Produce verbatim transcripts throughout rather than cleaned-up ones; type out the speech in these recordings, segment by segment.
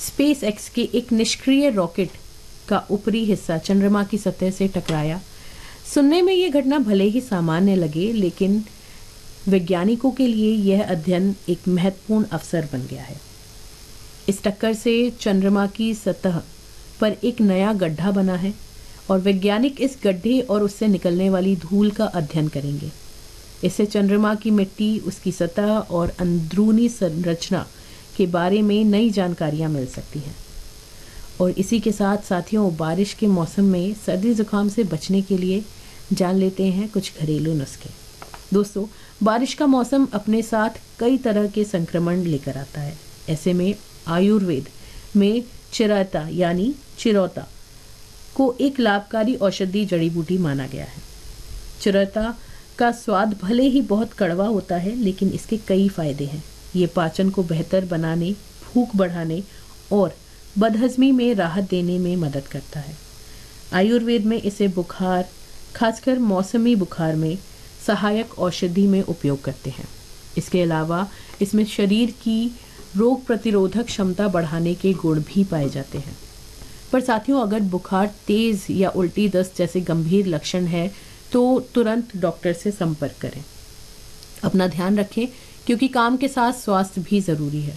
Space x के एक निष्क्रिय रॉकेट का ऊपरी हिस्सा चंद्रमा की सतह से टकराया। सुनने में ये घटना भले ही सामान्य लगे, लेकिन वैज्ञानिकों के लिए यह अध्ययन एक महत्वपूर्ण अवसर बन गया है। इस टक्कर से चंद्रमा की सतह पर एक नया गड्ढा बना है और वैज्ञानिक इस गड्ढे और उससे निकलने वाली धूल का अध्ययन करेंगे। इससे चंद्रमा की मिट्टी, उसकी सतह और अंदरूनी संरचना के बारे में नई जानकारियां मिल सकती हैं। और इसी के साथ साथियों, बारिश के मौसम में सर्दी जुकाम से बचने के लिए जान लेते हैं कुछ घरेलू नुस्खे। दोस्तों, बारिश का मौसम अपने साथ कई तरह के संक्रमण लेकर आता है। ऐसे में आयुर्वेद में चिरैता यानी चिरौता को एक लाभकारी औषधि जड़ी बूटी माना गया है। चिरैता का स्वाद भले ही बहुत कड़वा होता है, लेकिन इसके कई फायदे हैं। ये पाचन को बेहतर बनाने, भूख बढ़ाने और बदहजमी में राहत देने में मदद करता है। आयुर्वेद में इसे बुखार, खासकर मौसमी बुखार में सहायक औषधि में उपयोग करते हैं। इसके अलावा इसमें शरीर की रोग प्रतिरोधक क्षमता बढ़ाने के गुण भी पाए जाते हैं। पर साथियों, अगर बुखार तेज या उल्टी दस्त जैसे गंभीर लक्षण है तो तुरंत डॉक्टर से संपर्क करें। अपना ध्यान रखें, क्योंकि काम के साथ स्वास्थ्य भी ज़रूरी है।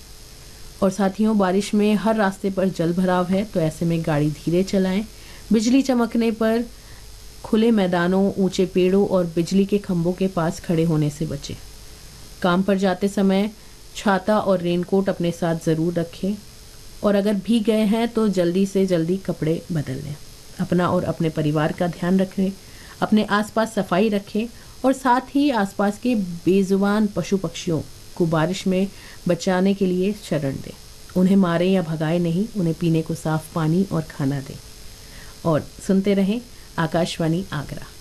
और साथियों, बारिश में हर रास्ते पर जल भराव है, तो ऐसे में गाड़ी धीरे चलाएं। बिजली चमकने पर खुले मैदानों, ऊंचे पेड़ों और बिजली के खंभों के पास खड़े होने से बचें। काम पर जाते समय छाता और रेनकोट अपने साथ ज़रूर रखें और अगर भीग गए हैं तो जल्दी से जल्दी कपड़े बदल लें। अपना और अपने परिवार का ध्यान रखें, अपने आसपास सफाई रखें और साथ ही आसपास के बेजुबान पशु पक्षियों को बारिश में बचाने के लिए शरण दें। उन्हें मारें या भगाएं नहीं, उन्हें पीने को साफ पानी और खाना दें। और सुनते रहें आकाशवाणी आगरा।